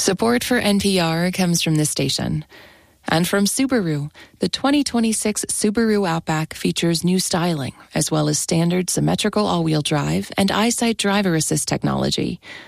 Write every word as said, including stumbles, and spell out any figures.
Support for N P R comes from this station. And from Subaru, the twenty twenty-six Subaru Outback features new styling, as well as standard symmetrical all-wheel drive and EyeSight driver assist technology.